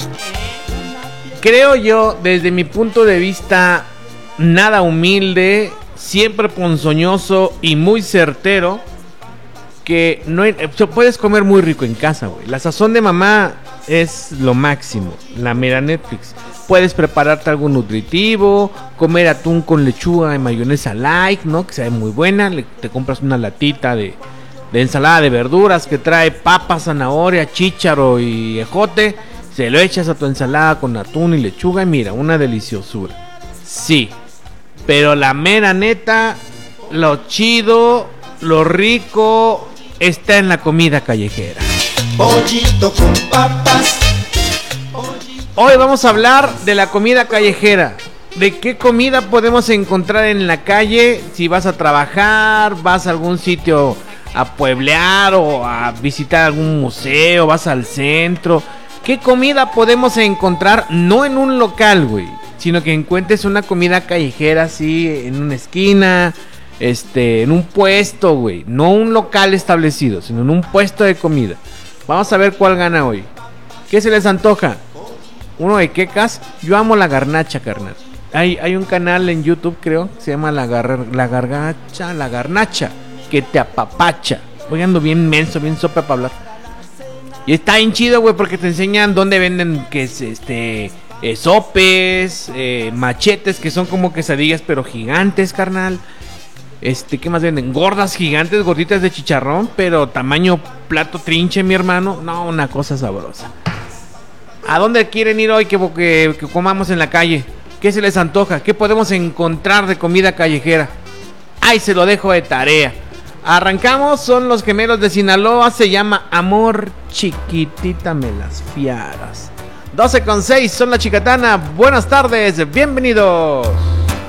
Creo yo, desde mi punto de vista, nada humilde, siempre ponzoñoso y muy certero, que no puedes comer muy rico en casa, güey. La sazón de mamá es lo máximo, la mera Netflix. Puedes prepararte algo nutritivo, comer atún con lechuga y mayonesa light, ¿no? Que sabe muy buena. Te compras una latita de ensalada de verduras que trae papa, zanahoria, chícharo y ejote. Se lo echas a tu ensalada con atún y lechuga y mira, una deliciosura. Sí, pero la mera neta, lo chido, lo rico, está en la comida callejera. Pollito con papas. Hoy vamos a hablar de la comida callejera. ¿De qué comida podemos encontrar en la calle? Si vas a trabajar, vas a algún sitio a pueblear o a visitar algún museo, vas al centro. ¿Qué comida podemos encontrar? No en un local, güey, sino que encuentres una comida callejera así en una esquina, en un puesto, güey. No un local establecido, sino en un puesto de comida. Vamos a ver cuál gana hoy. ¿Qué se les antoja? ¿Uno de quecas? Yo amo la garnacha, carnal. Hay un canal en YouTube, creo, que se llama la garnacha, que te apapacha. Hoy ando bien menso, bien sopa para hablar. Y está bien chido, güey, porque te enseñan dónde venden que es sopes, machetes, que son como quesadillas, pero gigantes, carnal. ¿Qué más venden? Gordas gigantes, gorditas de chicharrón, pero tamaño plato trinche, mi hermano. No, una cosa sabrosa. ¿A dónde quieren ir hoy que comamos en la calle? ¿Qué se les antoja? ¿Qué podemos encontrar de comida callejera? Ay, se lo dejo de tarea. Arrancamos, son los Gemelos de Sinaloa, se llama Amor Chiquitita Me Las Fiaras. 12:06, son la Chicatana, buenas tardes, bienvenidos.